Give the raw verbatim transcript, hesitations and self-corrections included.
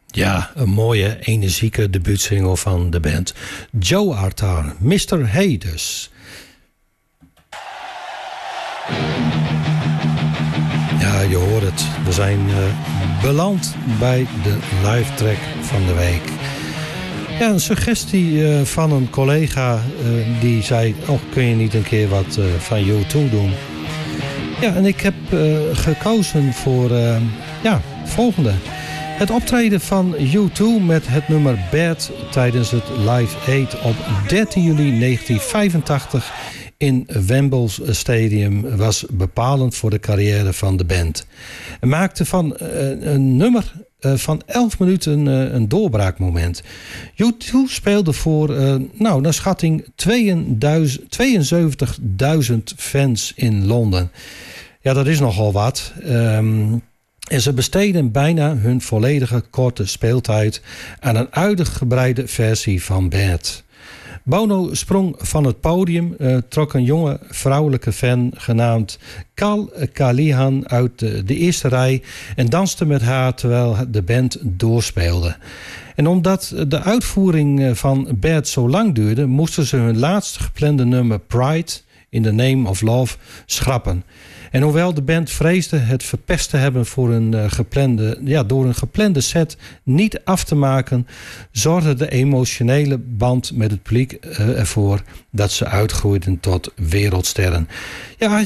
Ja, een mooie, energieke debuutsingle van de band. Joe Arthur, mister Hey dus. Ja, je hoort het. We zijn uh, beland bij de live track van de week. Ja, een suggestie uh, van een collega uh, die zei... oh, kun je niet een keer wat uh, van U twee doen? Ja, en ik heb uh, gekozen voor uh, ja, het volgende. Het optreden van U twee met het nummer Bad tijdens het Live Aid op dertien juli negentien vijfentachtig in Wembley Stadium was bepalend voor de carrière van de band. Het maakte van uh, een nummer uh, van elf minuten uh, een doorbraakmoment. U twee speelde voor, uh, nou, naar schatting tweeënzeventigduizend fans in Londen. Ja, dat is nogal wat. Um, En ze besteden bijna hun volledige korte speeltijd aan een uitgebreide versie van Bad. Bono sprong van het podium, uh, trok een jonge vrouwelijke fan genaamd Kal Kalihan uit de, de eerste rij en danste met haar terwijl de band doorspeelde. En omdat de uitvoering van Bad zo lang duurde, moesten ze hun laatste geplande nummer Pride in the Name of Love schrappen. En hoewel de band vreesde het verpest te hebben voor een uh, geplande, ja, door een geplande set niet af te maken, zorgde de emotionele band met het publiek uh, ervoor dat ze uitgroeiden tot wereldsterren. Ja,